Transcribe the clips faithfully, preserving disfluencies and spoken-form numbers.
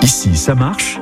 Ici, ça marche.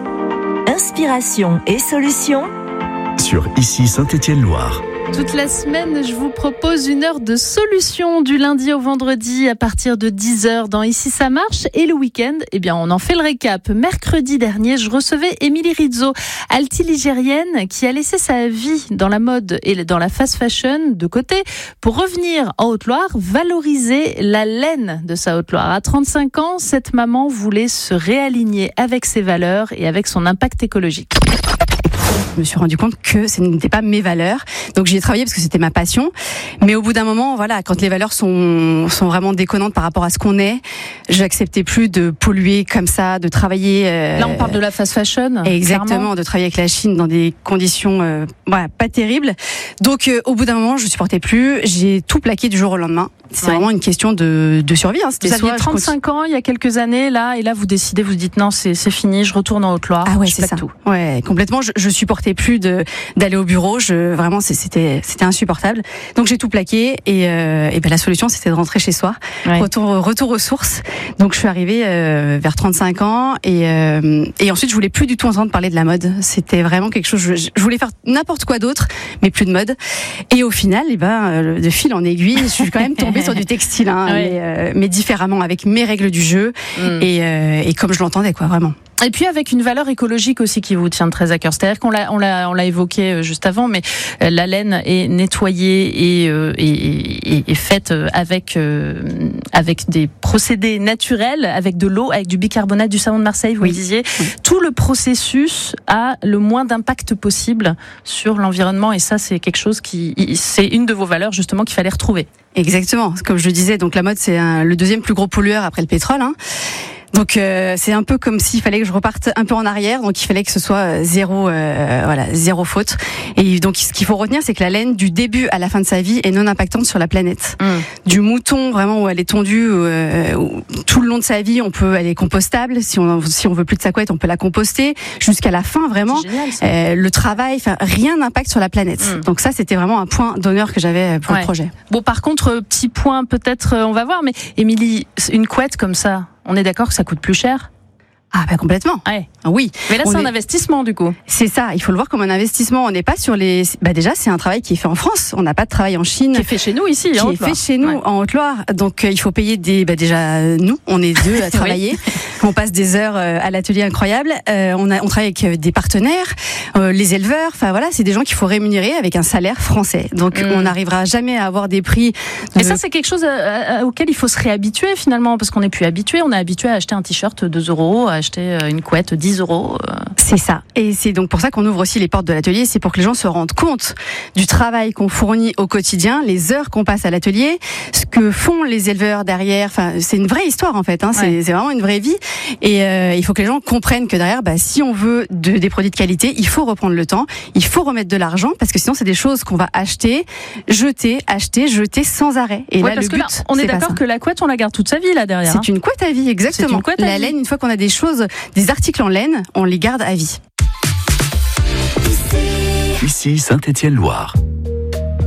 Inspiration et solutions Sur Ici Saint-Étienne-Loire. Toute la semaine, je vous propose une heure de solutions du lundi au vendredi à partir de dix heures dans Ici ça marche. Et le week-end, eh bien, on en fait le récap. Mercredi dernier, je recevais Émilie Rizzo, altiligérienne, qui a laissé sa vie dans la mode et dans la fast fashion de côté pour revenir en Haute-Loire, valoriser la laine de sa Haute-Loire. À trente-cinq ans, cette maman voulait se réaligner avec ses valeurs et avec son impact écologique. Je me suis rendu compte que ce n'était pas mes valeurs. Donc j'y ai travaillé parce que c'était ma passion. Mais au bout d'un moment, voilà, quand les valeurs sont, sont vraiment déconnantes par rapport à ce qu'on est, j'acceptais plus de polluer comme ça, de travailler... Euh, Là, on parle de la fast fashion. Exactement, clairement. de travailler avec la Chine dans des conditions euh, voilà, pas terribles. Donc euh, au bout d'un moment, je ne supportais plus. J'ai tout plaqué du jour au lendemain. C'est ouais. vraiment une question de, de survie. Hein. Vous aviez trente-cinq ans il y a quelques années, là, et là vous décidez, vous dites non, c'est, c'est fini, je retourne en Haute-Loire. Ah ouais, je c'est ça. Tout. Ouais, complètement. Je, je supportais plus de d'aller au bureau. Je vraiment, c'était c'était insupportable. Donc j'ai tout plaqué et, euh, et ben la solution c'était de rentrer chez soi, ouais. retour retour aux sources. Donc je suis arrivée euh, vers trente-cinq ans et euh, et ensuite je voulais plus du tout entendre parler de la mode. C'était vraiment quelque chose. Je, je voulais faire n'importe quoi d'autre, mais plus de mode. Et au final, et ben de fil en aiguille, je suis quand même tombée sur du textile, hein, ouais. mais, euh, mais différemment, avec mes règles du jeu mm. et, euh, et comme je l'entendais, quoi, vraiment. Et puis avec une valeur écologique aussi qui vous tient très à cœur. C'est-à-dire qu'on l'a, on l'a, on l'a évoqué juste avant, mais la laine est nettoyée et, euh, et, et, et faite avec euh, avec des procédés naturels, avec de l'eau, avec du bicarbonate, du savon de Marseille. Vous oui. le disiez. Oui. Tout le processus a le moins d'impact possible sur l'environnement. Et ça, c'est quelque chose qui, c'est une de vos valeurs justement qu'il fallait retrouver. Exactement. Comme je le disais, donc la mode c'est un, le deuxième plus gros pollueur après le pétrole. Hein. Donc euh, c'est un peu comme s'il fallait que je reparte un peu en arrière, donc il fallait que ce soit zéro, euh, voilà, zéro faute. Et donc ce qu'il faut retenir, c'est que la laine du début à la fin de sa vie est non impactante sur la planète. Mmh. Du mouton vraiment où elle est tondue, où, euh, où, tout le long de sa vie, on peut, elle est compostable. Si on si on veut plus de sa couette, on peut la composter jusqu'à la fin vraiment. Génial, euh, le travail, enfin rien n'impacte sur la planète. Mmh. Donc ça, c'était vraiment un point d'honneur que j'avais pour ouais. le projet. Bon, par contre, petit point peut-être, on va voir. Mais Émilie, une couette comme ça. On est d'accord que ça coûte plus cher ? Ah bah complètement. Ouais. Oui. Mais là on c'est est... un investissement du coup. C'est ça, il faut le voir comme un investissement. On n'est pas sur les. Bah déjà c'est un travail qui est fait en France. On n'a pas de travail en Chine. Qui est fait chez nous ici. Qui en est fait chez nous ouais. en Haute-Loire. Donc euh, il faut payer des. Bah déjà nous, on est deux à travailler. oui. On passe des heures euh, à l'atelier incroyable. Euh, on a, on travaille avec euh, des partenaires, euh, les éleveurs. Enfin voilà, c'est des gens qu'il faut rémunérer avec un salaire français. Donc mm. on n'arrivera jamais à avoir des prix. De... Et ça c'est quelque chose à, à, auquel il faut se réhabituer finalement parce qu'on n'est plus habitué. On est habitué à acheter un t-shirt deux euros, à acheter une couette dix euros. C'est ça. Et c'est donc pour ça qu'on ouvre aussi les portes de l'atelier. C'est pour que les gens se rendent compte du travail qu'on fournit au quotidien, les heures qu'on passe à l'atelier, ce que font les éleveurs derrière. Enfin, c'est une vraie histoire en fait. Hein. C'est, ouais. c'est vraiment une vraie vie. Et euh, il faut que les gens comprennent que derrière, bah, si on veut de, des produits de qualité, il faut reprendre le temps, il faut remettre de l'argent parce que sinon c'est des choses qu'on va acheter, jeter, acheter, jeter sans arrêt. Et ouais, là, parce le que but, là, on est, est d'accord que la couette, on la garde toute sa vie là derrière. C'est hein. une couette à vie, exactement. C'est une couette à la vie. laine, une fois qu'on a des choses, des articles en laine, on les garde à vie. Ici Saint-Étienne-Loire.